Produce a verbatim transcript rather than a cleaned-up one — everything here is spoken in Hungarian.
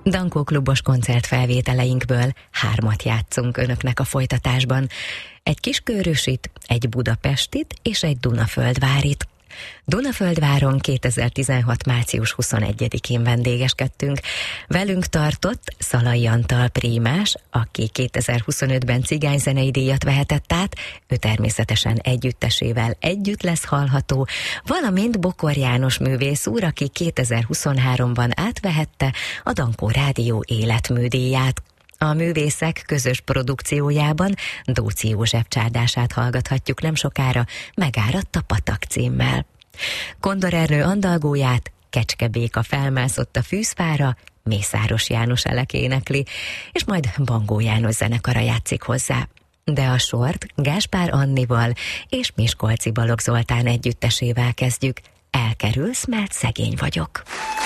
Dankó klubos koncertfelvételeinkből hármat játszunk önöknek a folytatásban. Egy Kiskörösit, egy Budapestit és egy Dunaföldvárit. Dunaföldváron kétezer-tizenhat. március huszonegyedikén vendégeskedtünk. Velünk tartott Szalai Antal prímás, aki kétezer-huszonötben cigányzenei díjat vehetett át, ő természetesen együttesével együtt lesz hallható, valamint Bokor János művész úr, aki kétezer-huszonháromban átvehette a Dankó Rádió életműdíját. A művészek közös produkciójában Dóczy József csárdását hallgathatjuk nem sokára, Megáradt a patak címmel. Kondor Ernő andalgóját Kecske Béka felmászott a fűzfára, Mészáros János elek énekli, és majd Bangó János zenekara játszik hozzá. De a sort Gáspár Annival és Miskolci Balogh Zoltán együttesével kezdjük. Elkerülsz, mert szegény vagyok.